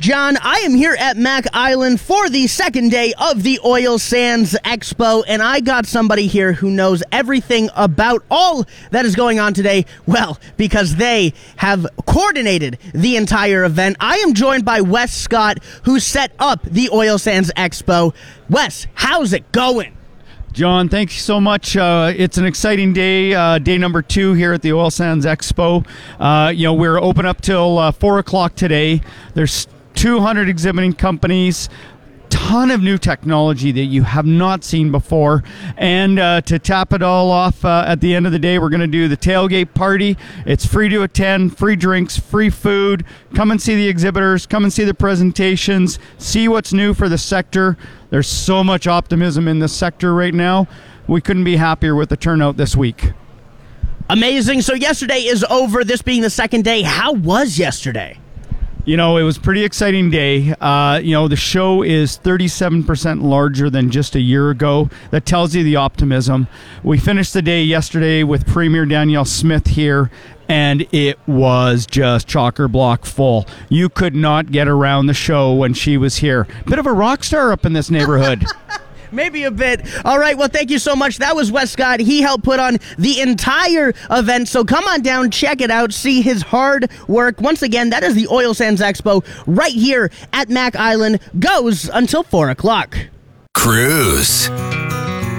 John. I am here at Mac Island for the second day of the Oil Sands Expo, and I got somebody here who knows everything about all that is going on today, well, because they have coordinated the entire event. I am joined by Wes Scott, who set up the Oil Sands Expo. Wes, how's it going? John, thank you so much. It's an exciting day, day number 2 here at the Oil Sands Expo. We're open up till 4 o'clock today. There's 200 exhibiting companies, ton of new technology that you have not seen before. And to top it all off, at the end of the day, we're going to do the tailgate party. It's free to attend, free drinks, free food. Come and see the exhibitors, come and see the presentations, see what's new for the sector. There's so much optimism in this sector right now. We couldn't be happier with the turnout this week. Amazing. So yesterday is over, this being the second day. How was yesterday? You know, it was a pretty exciting day. The show is 37% larger than just a year ago. That tells you the optimism. We finished the day yesterday with Premier Danielle Smith here, and it was just chock-a-block full. You could not get around the show when she was here. Bit of a rock star up in this neighborhood. Maybe a bit. All right, well, thank you so much. That was Wes Scott. He helped put on the entire event, so come on down, check it out, see his hard work. Once again, that is the Oil Sands Expo right here at Mac Island. Goes until 4 o'clock. Cruise.